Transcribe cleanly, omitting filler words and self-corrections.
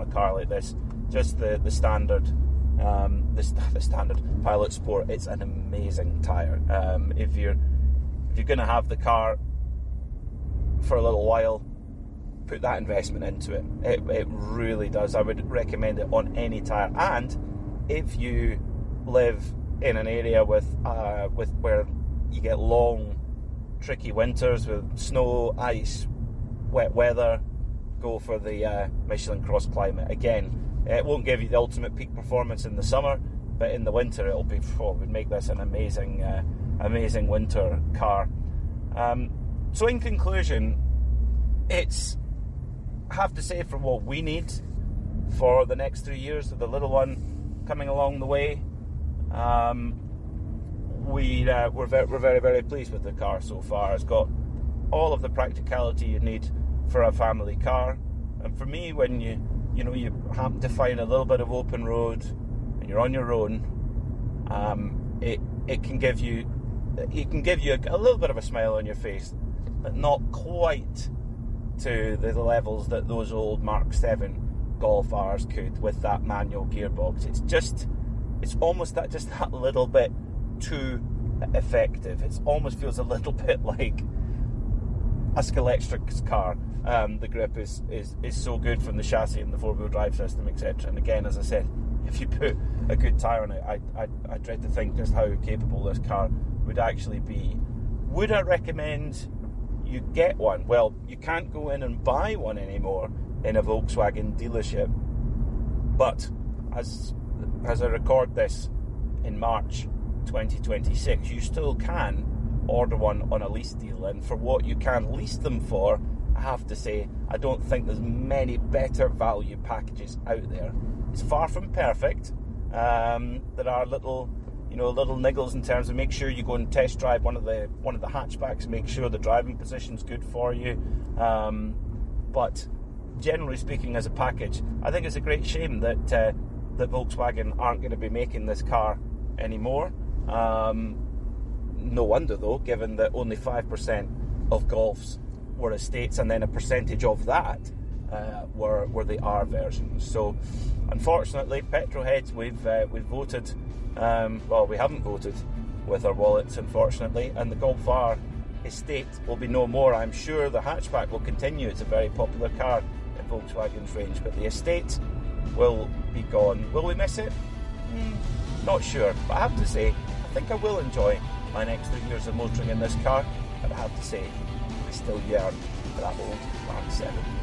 car like this. Just the standard, the standard Pilot Sport. It's an amazing tyre. If you're going to have the car for a little while, put that investment into it. It really does. I would recommend it on any tyre. And if you live in an area with where you get long, tricky winters with snow, ice, wet weather, go for the Michelin Cross Climate. Again, it won't give you the ultimate peak performance in the summer, but in the winter it would make this an amazing winter car. So in conclusion, I have to say, for what we need for the next 3 years with the little one coming along the way, we're very, very pleased with the car so far. It's got all of the practicality you need for a family car, and for me, when you happen to find a little bit of open road and you're on your own, it can give you a little bit of a smile on your face, but not quite to the levels that those old Mark 7 Golf R's could with that manual gearbox. It's almost that little bit too effective. It almost feels a little bit like a Scalextric's car. The grip is so good from the chassis and the four-wheel drive system, etc. And again, as I said, if you put a good tyre on it, I dread to think just how capable this car would actually be. Would I recommend you get one? Well, you can't go in and buy one anymore in a Volkswagen dealership, but as I record this in March 2026, you still can order one on a lease deal, and for what you can lease them for, I have to say, I don't think there's many better value packages out there. It's far from perfect. There are little niggles in terms of make sure you go and test drive one of the hatchbacks, make sure the driving position's good for you. But generally speaking, as a package, I think it's a great shame that Volkswagen aren't going to be making this car anymore. No wonder though, given that only 5% of Golfs were estates, and then a percentage of that were the R versions. So unfortunately, petrol heads, we've voted. We haven't voted with our wallets, unfortunately, and the Golf R estate will be no more. I'm sure the hatchback will continue. It's a very popular car in Volkswagen's range, but the estate will be gone. Will we miss it? Not sure, but I have to say, I think I will enjoy my next 3 years of motoring in this car, but I have to say, I still yearn for that old Mark 7.